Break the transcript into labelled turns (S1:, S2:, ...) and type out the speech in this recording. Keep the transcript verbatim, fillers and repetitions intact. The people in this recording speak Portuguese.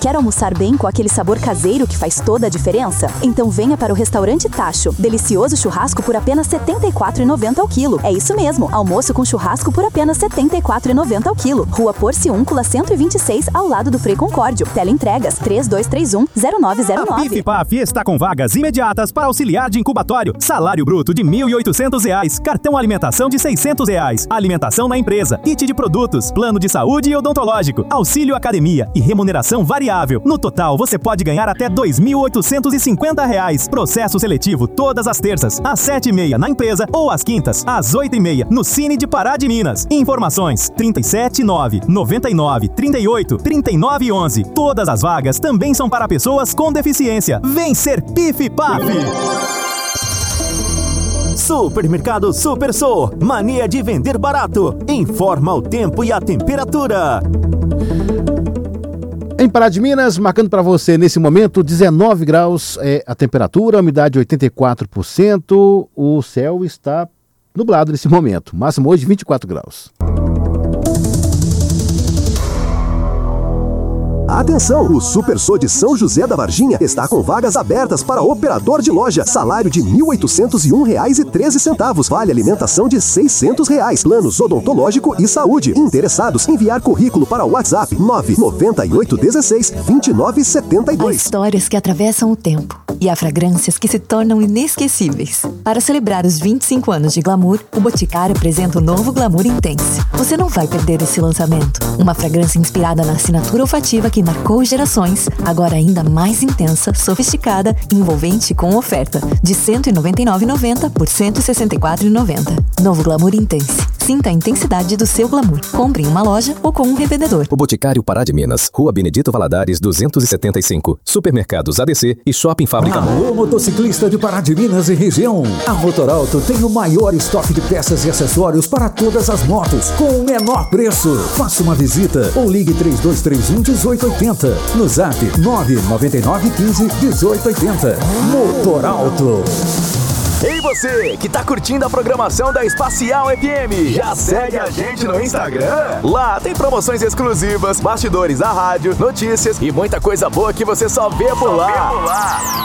S1: Quer almoçar bem com aquele sabor caseiro que faz toda a diferença? Então venha para o Restaurante Tacho. Delicioso churrasco por apenas setenta e quatro reais e noventa centavos ao quilo. É isso mesmo, almoço com churrasco por apenas setenta e quatro reais e noventa centavos ao quilo. Rua Porciúncula cento e vinte e seis, ao lado do Frei Concórdio. Teleentregas três dois três um, zero nove zero nove.
S2: A PIF-PAF está com vagas imediatas para auxiliar de incubatório. Salário bruto de mil e oitocentos reais. Cartão alimentação de seiscentos reais. Alimentação na empresa. Kit de produtos. Plano de saúde e odontológico. Auxílio academia e remuneração variável. No total, você pode ganhar até dois mil oitocentos e cinquenta reais. Processo seletivo todas as terças, às sete e meia na empresa ou às quintas, às oito e meia no Cine de Pará de Minas. Informações trinta e sete nove, noventa e nove, trinta e oito, trinta e nove onze. Todas as vagas também são para pessoas com deficiência. Vem ser PIF-PAF!
S3: Supermercado Super Sou, mania de vender barato. Informa o tempo e a temperatura.
S4: Em Pará de Minas, marcando para você nesse momento dezenove graus é a temperatura, a umidade oitenta e quatro por cento, o céu está nublado nesse momento, máximo hoje vinte e quatro graus.
S5: Atenção, o Super Sou de São José da Varginha está com vagas abertas para operador de loja. Salário de mil oitocentos e um reais e treze centavos. Vale alimentação de seiscentos reais. Planos odontológico e saúde. Interessados, enviar currículo para o WhatsApp nove nove oito um seis, dois nove sete dois.
S6: Há histórias que atravessam o tempo e há fragrâncias que se tornam inesquecíveis. Para celebrar os vinte e cinco anos de Glamour, o Boticário apresenta o novo Glamour Intense. Você não vai perder esse lançamento. Uma fragrância inspirada na assinatura olfativa que marcou gerações, agora ainda mais intensa, sofisticada e envolvente com oferta de cento e noventa e nove reais e noventa centavos por cento e sessenta e quatro reais e noventa centavos. Novo Glamour Intense. Sinta a intensidade do seu glamour. Compre em uma loja ou com um revendedor.
S7: O Boticário Pará de Minas, Rua Benedito Valadares duzentos e setenta e cinco, Supermercados A D C e Shopping Fábrica.
S8: Alô, motociclista de Pará de Minas e região. A Motorauto tem o maior estoque de peças e acessórios para todas as motos, com o menor preço. Faça uma visita ou ligue três dois três um, um oito oito zero. No zap nove nove nove, um cinco, um oito oito zero. Motorauto.
S9: Ei você, que tá curtindo a programação da Espacial F M, já segue a gente no Instagram? Lá tem promoções exclusivas, bastidores da rádio, notícias e muita coisa boa que você só vê por lá.